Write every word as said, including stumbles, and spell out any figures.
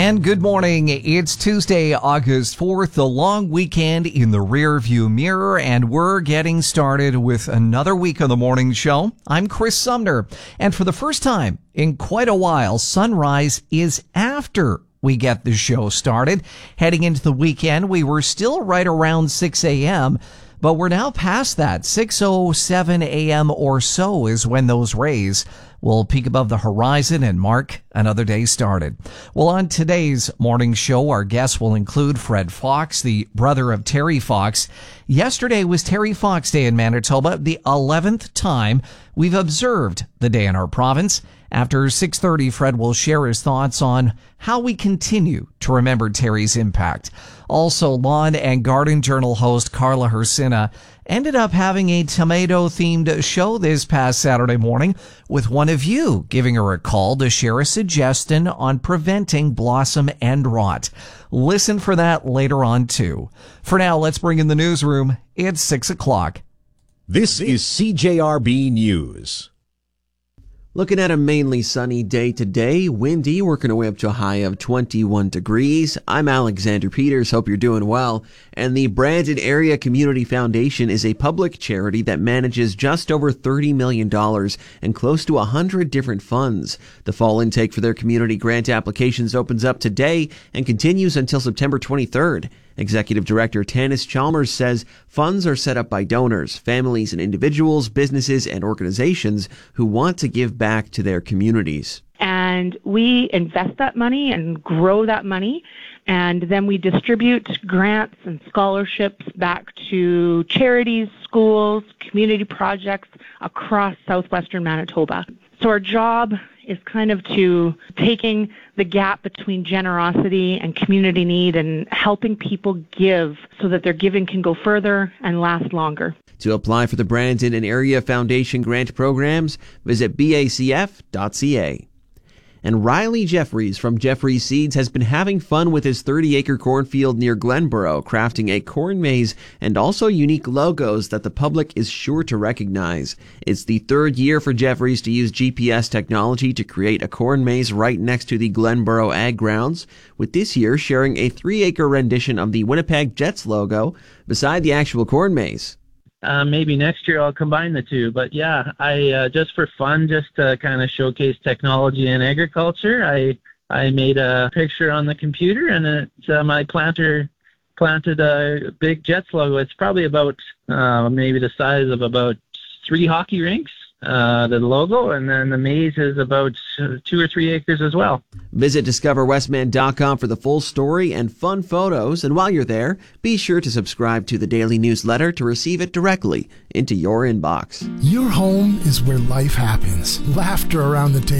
And good morning. It's Tuesday, August fourth, the long weekend in the rearview mirror, and we're getting started with another week of the morning show. I'm Chris Sumner, and for the first time in quite a while, sunrise is after we get the show started. Heading into the weekend, we were still right around six a.m., but we're now past that. six oh seven a.m. or so is when those rays will peak above the horizon and mark another day started. Well, on today's morning show, our guests will include Fred Fox, the brother of Terry Fox. Yesterday was Terry Fox Day in Manitoba, the eleventh time we've observed the day in our province. After six thirty, Fred will share his thoughts on how we continue to remember Terry's impact. Also, Lawn and Garden Journal host Carla Hersina ended up having a tomato-themed show this past Saturday morning, with one of you giving her a call to share a suggestion on preventing blossom end rot. Listen for that later on, too. For now, let's bring in the newsroom. It's six o'clock. This is C J R B News. Looking at a mainly sunny day today, windy, working our way up to a high of twenty-one degrees. I'm Alexander Peters. Hope you're doing well. And the Brandon Area Community Foundation is a public charity that manages just over thirty million dollars and close to one hundred different funds. The fall intake for their community grant applications opens up today and continues until September twenty-third. Executive Director Tanis Chalmers says funds are set up by donors, families and individuals, businesses and organizations who want to give back to their communities. And we invest that money and grow that money, and then we distribute grants and scholarships back to charities, schools, community projects across southwestern Manitoba. So our job is kind of to taking the gap between generosity and community need and helping people give so that their giving can go further and last longer. To apply for the Brandon and Area Foundation grant programs, visit B A C F dot C A. And Riley Jeffries from Jeffries Seeds has been having fun with his thirty-acre cornfield near Glenborough, crafting a corn maze and also unique logos that the public is sure to recognize. It's the third year for Jeffries to use G P S technology to create a corn maze right next to the Glenborough Ag Grounds, with this year sharing a three-acre rendition of the Winnipeg Jets logo beside the actual corn maze. Uh, maybe next year I'll combine the two. But yeah, I uh, just for fun, just to kind of showcase technology in agriculture, I I made a picture on the computer, and it, uh, my planter planted a big Jets logo. It's probably about uh, maybe the size of about three hockey rinks, uh, the logo, and then the maze is about two or three acres as well. Visit discover westman dot com for the full story and fun photos. And while you're there, be sure to subscribe to the daily newsletter to receive it directly into your inbox. Your home is where life happens. Laughter around the table.